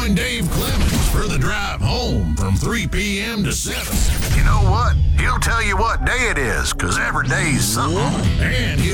Join Dave Clemens for the drive home from 3 p.m. to 7. You know what? He'll tell you what day it is, 'cause every day's something. And